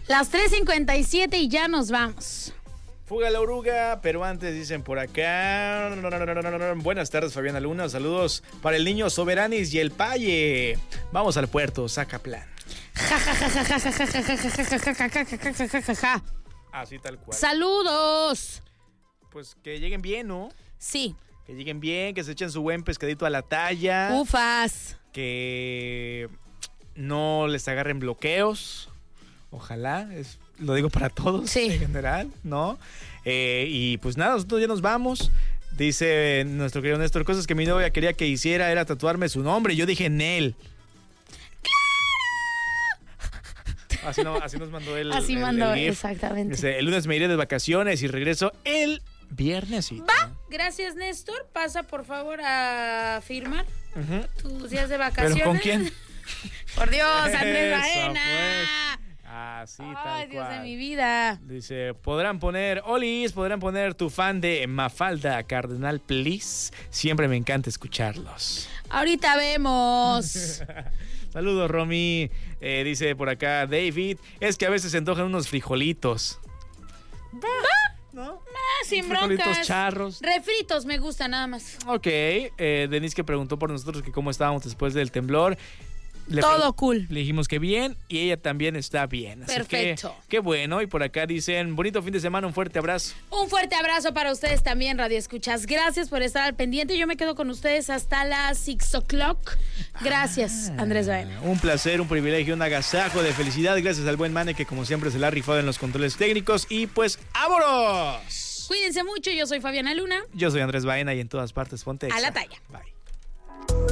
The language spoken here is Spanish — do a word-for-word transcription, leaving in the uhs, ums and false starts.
Las tres cincuenta y siete y ya nos vamos. Fuga la oruga, pero antes dicen por acá. Buenas tardes, Fabiana Luna. Saludos para el niño Soberanis y el Paye. Vamos al puerto, Zacatlán. Así tal cual. Saludos. Pues que lleguen bien, ¿no? Sí. Que lleguen bien, que se echen su buen pescadito a la talla. Ufas. Que no les agarren bloqueos. Ojalá, es, lo digo para todos sí. en general, ¿no? Eh, y pues nada, nosotros ya nos vamos. Dice nuestro querido Néstor, cosas que mi novia quería que hiciera era tatuarme su nombre. Yo dije Nel. Así, no, así nos mandó el Así el, mandó, el GIF. exactamente. Dice, el lunes me iré de vacaciones y regreso el viernes. Va, gracias Néstor. Pasa por favor a firmar uh-huh. tus días de vacaciones. ¿Pero con quién? Por Dios, Andrés Eso, Baena. Pues. Así, Ay, tal Dios cual. de mi vida. Dice, podrán poner, Olis, podrán poner tu fan de Mafalda Cardenal, please. Siempre me encanta escucharlos. Ahorita vemos. Saludos, Romy. Eh, dice por acá David, es que a veces se antojan unos frijolitos. ¿Va? ¿No? Ah, sin frijolitos broncas. charros. Refritos me gustan nada más. Ok, eh, Denise que preguntó por nosotros que cómo estábamos después del temblor. Le Todo cool. Le dijimos que bien y ella también está bien. Así Perfecto. Que, qué bueno. Y por acá dicen, bonito fin de semana, un fuerte abrazo. Un fuerte abrazo para ustedes también, Radio Escuchas. Gracias por estar al pendiente. Yo me quedo con ustedes hasta las six o'clock. Gracias, ah, Andrés Baena. Un placer, un privilegio, un agasajo de felicidad. Gracias al buen Mane que como siempre se la ha rifado en los controles técnicos. Y pues, ¡vámonos! Cuídense mucho. Yo soy Fabiana Luna. Yo soy Andrés Baena y en todas partes ponte a la talla. Bye.